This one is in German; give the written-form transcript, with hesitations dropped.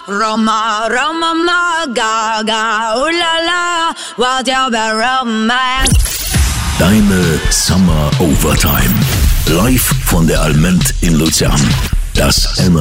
Roma, Roma, ma, gaga, ulala, what you be romance. Deine Summer Overtime. Live von der Alment in Luzern. Das